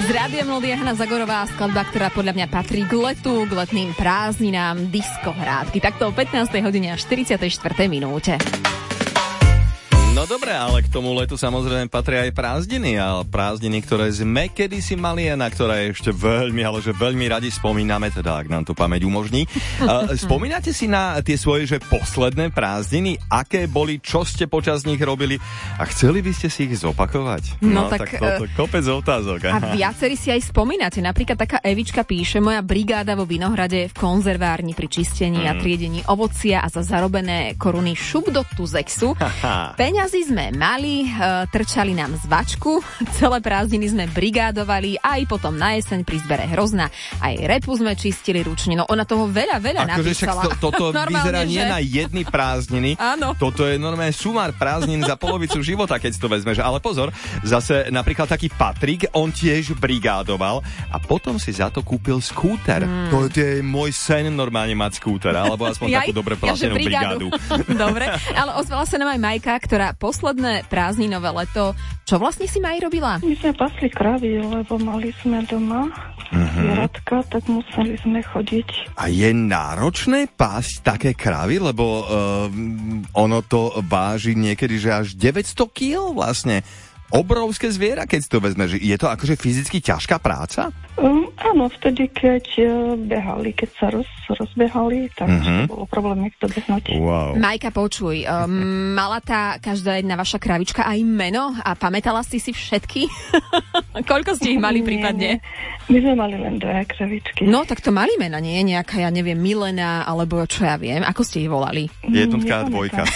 Z Rádia Melódia Hana Zagorová, skladba, ktorá podľa mňa patrí k letu, k letným prázdninám, diskohrádky. Takto o 15. hodine a 44. minúte. No dobré, ale k tomu letu samozrejme patria aj prázdniny, a prázdniny, ktoré sme kedysi mali a na ktoré ešte veľmi, ale že veľmi radi spomíname, teda ak nám to pamäť umožní. Spomínate si na tie svoje, že posledné prázdniny? Aké boli, čo ste počas nich robili a chceli by ste si ich zopakovať? No tak toto kopec otázok. A viacerí si aj spomínate. Napríklad taká Evička píše: moja brigáda vo Vinohrade v konzervárni pri čistení a triedení ovocia a za zarobené koruny šup do tuzexu. Peňazí sme mali, trčali nám z vačku, celé prázdniny sme brigádovali, aj potom na jeseň pri zbere hrozna, aj repu sme čistili ručne. No ona toho veľa napísala. Toto vyzerá nie na jedny prázdniny. Áno. Toto je normálne sumár prázdnin za polovicu života, keď si to vezmeš. Ale pozor, zase napríklad taký Patrik, on tiež brigádoval a potom si za to kúpil skúter. To je môj sen normálne mať skúter, alebo aspoň takú dobre platenú brigádu. Dobre, ale ozvala sa nám aj Majka, ktorá posledné prázdninové leto, čo vlastne si Maj robila? My sme pasli kravy, lebo mali sme doma zvieratka, tak museli sme chodiť. A je náročné pásť také kravy, lebo ono to váži niekedy, že až 900 kg vlastne. Obrovské zviera, keď si to vezmeš. Je to akože fyzicky ťažká práca? Áno, vtedy, keď behali, keď sa rozbehali, tak bolo problém ich dobehnúť. Wow. Majka, počuj, mala tá každá jedna vaša kravička aj meno a pamätala si všetky? Koľko ste ich mali prípadne? Nie. My sme mali len 2 kravičky. No, tak to mali mena, nie? Nejaká, ja neviem, Milena, alebo čo ja viem. Ako ste ich volali? Jednotka a dvojka.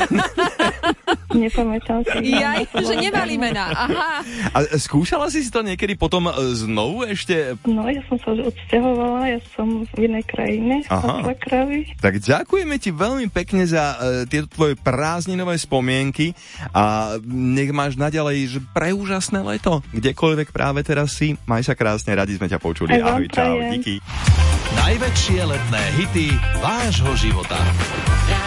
Nepamätám si. Jaj, že nemali mená, aha. A skúšala si to niekedy potom znovu ešte? No, ja som sa odsťahovala, ja som v inej krajine, pasla kravy. Tak ďakujeme ti veľmi pekne za tieto tvoje prázdninové spomienky a nech máš naďalej že preúžasné leto, kdekoľvek práve teraz si. Maj sa krásne, radi sme ťa počuli. Ahoj, čau, díky. Najväčšie letné hity vášho života.